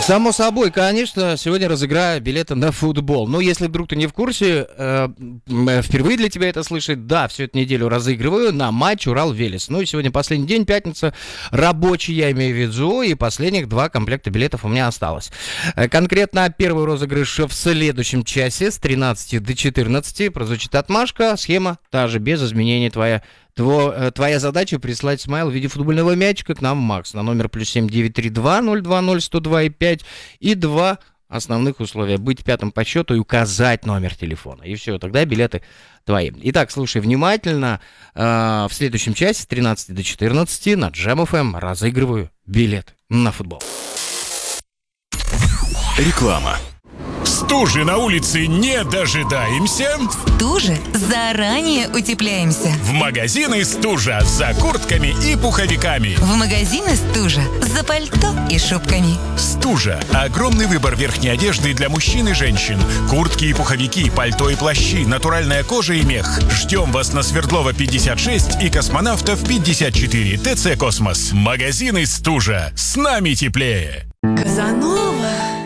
Само собой, конечно, сегодня разыграю билеты на футбол. Но если вдруг ты не в курсе, впервые для тебя это слышать, да, всю эту неделю разыгрываю на матч Урал-Велес. Ну и сегодня последний день, пятница, рабочий, я имею в виду, и последних 2 комплекта билетов у меня осталось. Конкретно первый розыгрыш в следующем часе с 13 до 14 прозвучит отмашка, схема та же, без изменений твоя. Твоя задача прислать смайл в виде футбольного мячика к нам, Макс, на номер +7 932 020 102 5 и 2 основных условия. Быть пятым по счету и указать номер телефона. И все, тогда билеты твои. Итак, слушай внимательно. В следующем часе с 13 до 14 на Jam FM разыгрываю билет на футбол. Реклама. Стужи на улице не дожидаемся. Стужи заранее утепляемся. В магазины «Стужа» за куртками и пуховиками. В магазины «Стужа» за пальто и шубками. «Стужа» – огромный выбор верхней одежды для мужчин и женщин. Куртки и пуховики, пальто и плащи, натуральная кожа и мех. Ждем вас на Свердлова 56 и Космонавтов 54, ТЦ «Космос». Магазины «Стужа». С нами теплее. Казанова.